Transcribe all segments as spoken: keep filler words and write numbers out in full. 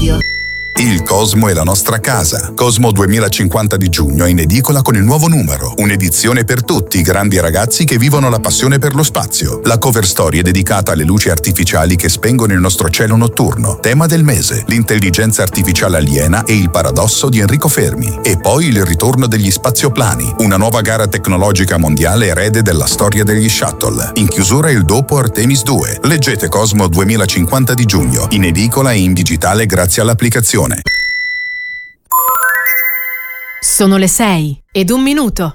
Radio. Il Cosmo è la nostra casa. Cosmo duemilacinquanta di giugno è in edicola con il nuovo numero. Un'edizione per tutti i grandi ragazzi che vivono la passione per lo spazio. La cover story è dedicata alle luci artificiali che spengono il nostro cielo notturno. Tema del mese: l'intelligenza artificiale aliena e il paradosso di Enrico Fermi. E poi il ritorno degli spazioplani, una nuova gara tecnologica mondiale erede della storia degli shuttle. In chiusura il dopo Artemis due. Leggete Cosmo duemilacinquanta di giugno, in edicola e in digitale grazie all'applicazione. Sono le sei ed un minuto.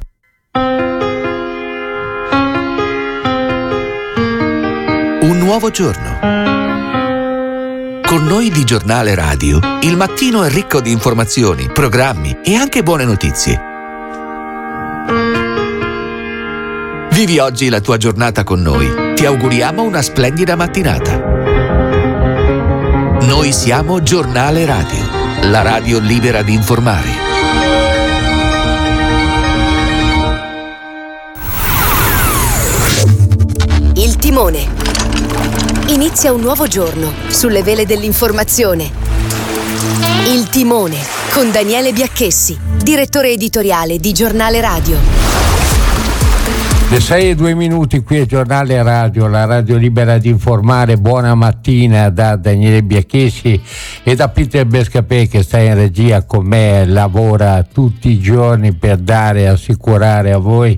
Un nuovo giorno. Con noi di Giornale Radio, il mattino è ricco di informazioni, programmi e anche buone notizie. Vivi oggi la tua giornata con noi. Ti auguriamo una splendida mattinata. Noi siamo Giornale Radio, la radio libera di informare. Il timone. Inizia un nuovo giorno sulle vele dell'informazione. Il timone con Daniele Biacchessi, direttore editoriale di Giornale Radio. Le sei e due minuti qui a Giornale Radio, la radio libera di informare. Buona mattina da Daniele Biacchessi e da Peter Bescapè, che sta in regia con me, lavora tutti i giorni per dare e assicurare a voi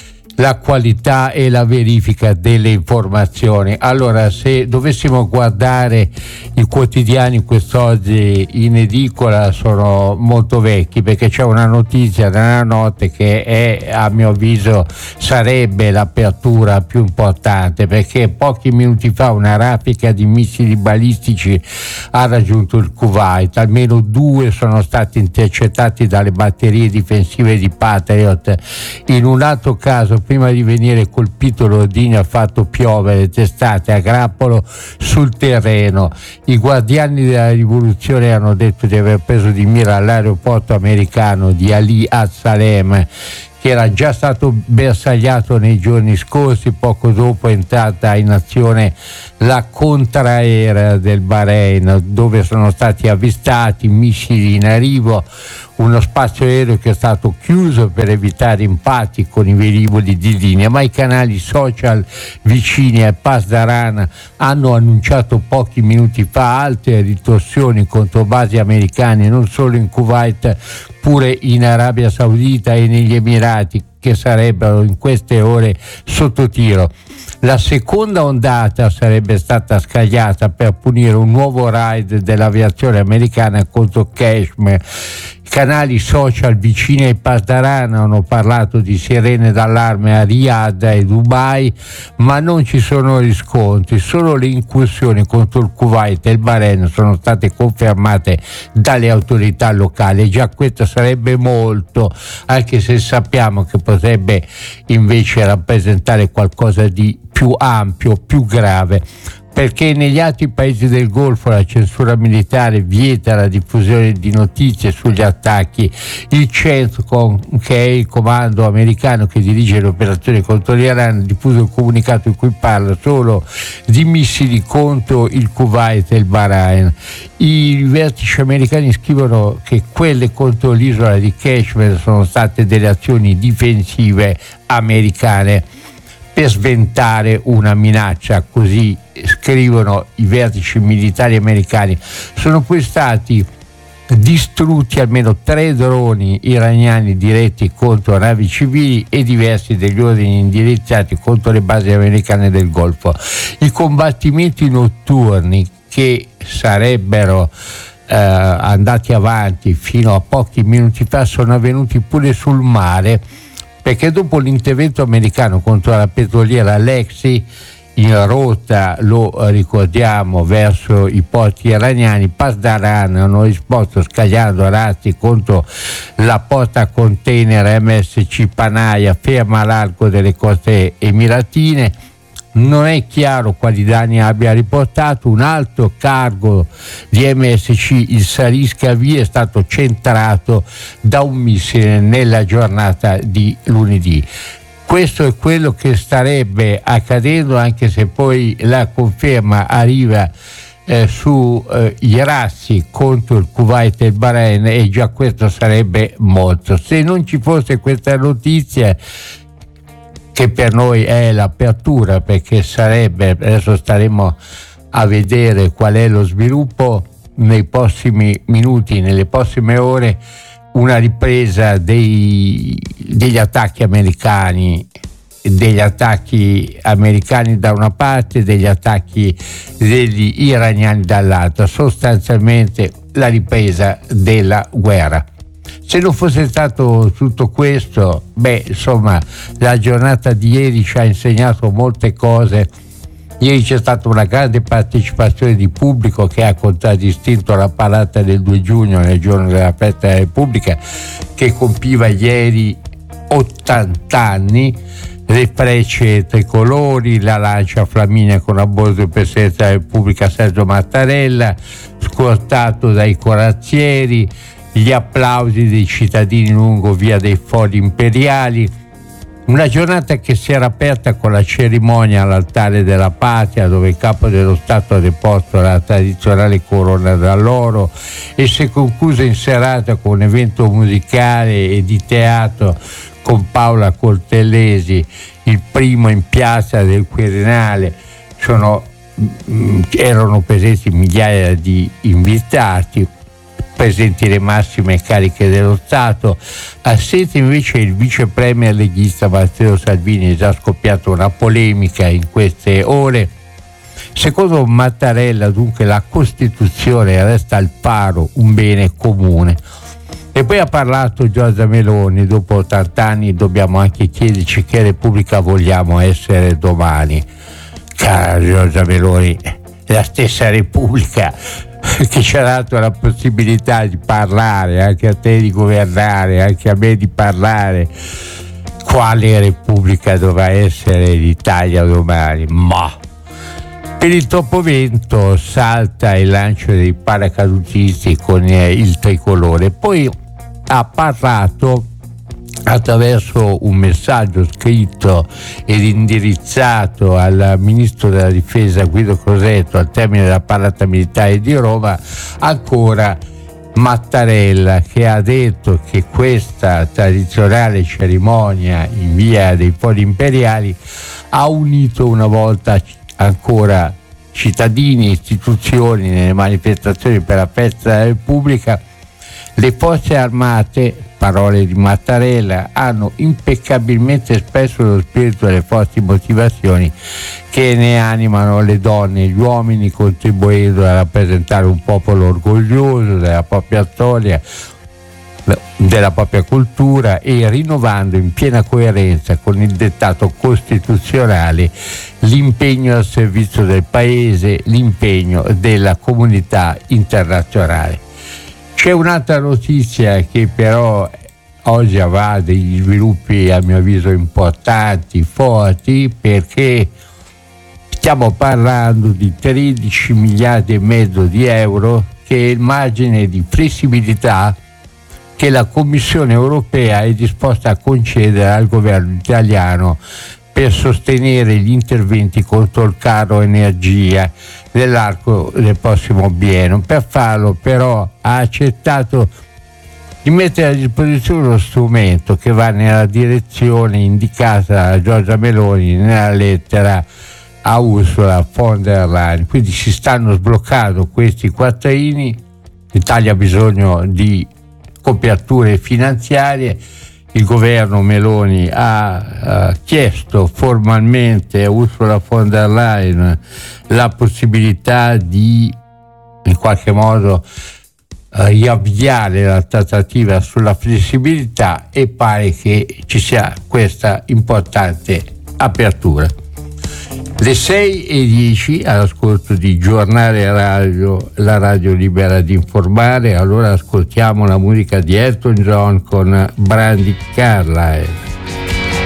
la qualità e la verifica delle informazioni. Allora, se dovessimo guardare i quotidiani quest'oggi in edicola, sono molto vecchi, perché c'è una notizia della notte che è, a mio avviso, sarebbe l'apertura più importante, perché pochi minuti fa una raffica di missili balistici ha raggiunto il Kuwait. Almeno due sono stati intercettati dalle batterie difensive di Patriot. In un altro caso, prima di venire colpito, l'ordigno ha fatto piovere testate a grappolo sul terreno. I guardiani della rivoluzione hanno detto di aver preso di mira l'aeroporto americano di Ali Al-Salem, che era già stato bersagliato nei giorni scorsi. Poco dopo è entrata in azione la contraerea del Bahrain, dove sono stati avvistati missili in arrivo, uno spazio aereo che è stato chiuso per evitare impatti con i velivoli di linea, ma i canali social vicini al Pasdaran hanno annunciato pochi minuti fa altre ritorsioni contro basi americane non solo in Kuwait, pure in Arabia Saudita e negli Emirati, che sarebbero in queste ore sotto tiro. La seconda ondata sarebbe stata scagliata per punire un nuovo raid dell'aviazione americana contro Kashmir. Canali social vicini ai Pasdaran hanno parlato di sirene d'allarme a Riyadh e Dubai, ma non ci sono riscontri. Solo le incursioni contro il Kuwait e il Bahrain sono state confermate dalle autorità locali. Già questo sarebbe molto, anche se sappiamo che potrebbe invece rappresentare qualcosa di più ampio, più grave, perché negli altri paesi del Golfo la censura militare vieta la diffusione di notizie sugli attacchi. Il CENTCOM, che è il comando americano che dirige le operazioni contro l'Iran, ha diffuso un comunicato in cui parla solo di missili contro il Kuwait e il Bahrain. I vertici americani scrivono che quelle contro l'isola di Kashmir sono state delle azioni difensive americane per sventare una minaccia, così scrivono i vertici militari americani. Sono poi stati distrutti almeno tre droni iraniani diretti contro navi civili e diversi degli ordini indirizzati contro le basi americane del Golfo. I combattimenti notturni, che sarebbero eh, andati avanti fino a pochi minuti fa, sono avvenuti pure sul mare, perché dopo l'intervento americano contro la petroliera Lexi in rotta, lo ricordiamo, verso i porti iraniani, Pasdaran hanno risposto scagliando razzi contro la porta container M S C Panaia ferma a largo delle coste emiratine. Non è chiaro quali danni abbia riportato. Un altro cargo di M S C, il Sarisca V, è stato centrato da un missile nella giornata di lunedì. Questo è quello che starebbe accadendo, anche se poi la conferma arriva eh, su eh, gli razzi contro il Kuwait e il Bahrain, e già questo sarebbe molto. Se non ci fosse questa notizia, che per noi è l'apertura, perché sarebbe, adesso staremo a vedere qual è lo sviluppo nei prossimi minuti, nelle prossime ore, una ripresa dei, degli attacchi americani, degli attacchi americani da una parte, degli attacchi degli iraniani dall'altra, sostanzialmente la ripresa della guerra. Se non fosse stato tutto questo, beh, insomma, la giornata di ieri ci ha insegnato molte cose. Ieri c'è stata una grande partecipazione di pubblico che ha contraddistinto la parata del due giugno, nel giorno della festa della Repubblica, che compiva ieri ottanta anni. Le frecce tricolori, la lancia Flaminia con a bordo il Presidente della Repubblica Sergio Mattarella, scortato dai corazzieri, gli applausi dei cittadini lungo via dei Fori Imperiali. Una giornata che si era aperta con la cerimonia all'altare della patria, dove il capo dello Stato ha deposto la tradizionale corona d'alloro, e si è conclusa in serata con un evento musicale e di teatro con Paola Cortellesi, il primo in piazza del Quirinale. Sono, erano presenti migliaia di invitati, presenti le massime cariche dello Stato. Assente invece il vice premier leghista Matteo Salvini. È già scoppiata una polemica in queste ore. Secondo Mattarella, dunque, la Costituzione resta al paro un bene comune. E poi ha parlato Giorgia Meloni: dopo ottanta anni dobbiamo anche chiederci che Repubblica vogliamo essere domani. Cara Giorgia Meloni, la stessa Repubblica che ci ha dato la possibilità di parlare, anche a te di governare, anche a me di parlare. Quale Repubblica dovrà essere l'Italia domani? Ma per il topovento salta il lancio dei paracadutisti con il tricolore. Poi ha parlato attraverso un messaggio scritto ed indirizzato al ministro della difesa Guido Crosetto al termine della parata militare di Roma, ancora Mattarella, che ha detto che questa tradizionale cerimonia in via dei Fori Imperiali ha unito una volta ancora cittadini e istituzioni nelle manifestazioni per la festa della Repubblica. Le forze armate, parole di Mattarella, hanno impeccabilmente espresso lo spirito e le forti motivazioni che ne animano le donne e gli uomini, contribuendo a rappresentare un popolo orgoglioso della propria storia, della propria cultura, e rinnovando in piena coerenza con il dettato costituzionale l'impegno al servizio del Paese, l'impegno della comunità internazionale. C'è un'altra notizia che però oggi avrà degli sviluppi a mio avviso importanti, forti, perché stiamo parlando di tredici miliardi e mezzo di euro, che è il margine di flessibilità che la Commissione europea è disposta a concedere al governo italiano per sostenere gli interventi contro il caro energia nell'arco del prossimo biennio. Per farlo però ha accettato di mettere a disposizione uno strumento che va nella direzione indicata da Giorgia Meloni nella lettera a Ursula von der Leyen. Quindi si stanno sbloccando questi quattrini. L'Italia ha bisogno di coperture finanziarie. Il governo Meloni ha uh, chiesto formalmente a Ursula von der Leyen la possibilità di in qualche modo uh, riavviare la trattativa sulla flessibilità, e pare che ci sia questa importante apertura. Le sei e dieci all'ascolto di Giornale Radio, la radio libera di informare. Allora ascoltiamo la musica di Elton John con Brandi Carlile.